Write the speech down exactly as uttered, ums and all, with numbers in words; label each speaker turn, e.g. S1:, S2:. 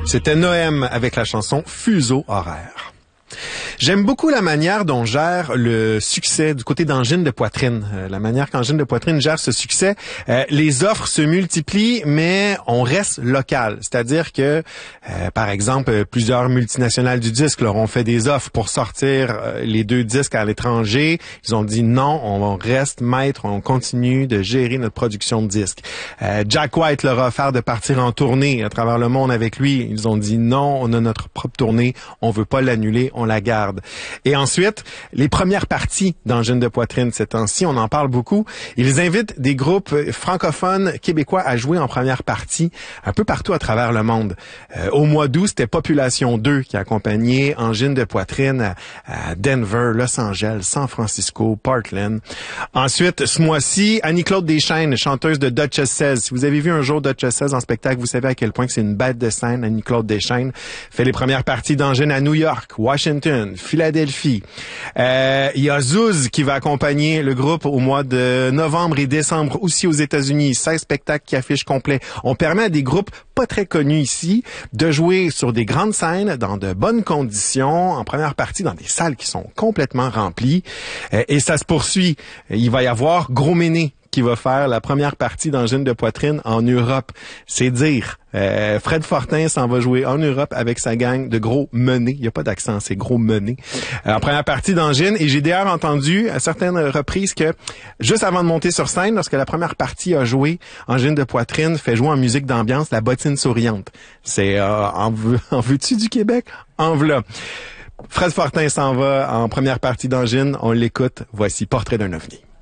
S1: C'était Noëm avec la chanson Fuseau horaire. J'aime beaucoup la manière dont gère le succès du côté d'Angine de Poitrine. Euh, la manière qu'Angine de Poitrine gère ce succès. Euh, les offres se multiplient, mais on reste local. C'est-à-dire que, euh, par exemple, plusieurs multinationales du disque leur ont fait des offres pour sortir euh, les deux disques à l'étranger. Ils ont dit non, on reste maître, on continue de gérer notre production de disques. Euh, Jack White leur a offert de partir en tournée à travers le monde avec lui. Ils ont dit non, on a notre propre tournée, on veut pas l'annuler, on la garde. Et ensuite, les premières parties d'Angine de Poitrine ces temps-ci, on en parle beaucoup. Ils invitent des groupes francophones québécois à jouer en première partie un peu partout à travers le monde. Euh, au mois d'août, c'était Population deux qui accompagnait Angine de Poitrine à, à Denver, Los Angeles, San Francisco, Portland. Ensuite, ce mois-ci, Annie-Claude Deschaines, chanteuse de Duchess seize. Si vous avez vu un jour Duchess seize en spectacle, vous savez à quel point que c'est une bête de scène. Annie-Claude Deschaines fait les premières parties d'Angine à New York, Washington, Philadelphie. Euh, il y a Zouz qui va accompagner le groupe au mois de novembre et décembre aussi aux États-Unis. seize spectacles qui affichent complet. On permet à des groupes pas très connus ici de jouer sur des grandes scènes dans de bonnes conditions, en première partie dans des salles qui sont complètement remplies. Euh, et ça se poursuit. Il va y avoir Gros Méné qui va faire la première partie d'Angine de Poitrine en Europe. C'est dire. Euh, Fred Fortin s'en va jouer en Europe avec sa gang de Gros Menés. Il n'y a pas d'accent, c'est Gros Menés. Euh, en première partie d'Angine. Et j'ai d'ailleurs entendu à certaines reprises que, juste avant de monter sur scène, lorsque la première partie a joué, Angine de Poitrine fait jouer en musique d'ambiance la bottine souriante. C'est euh, en, en veux-tu du Québec? En v'là. Fred Fortin s'en va en première partie d'Angine. On l'écoute. Voici Portrait d'un ovni.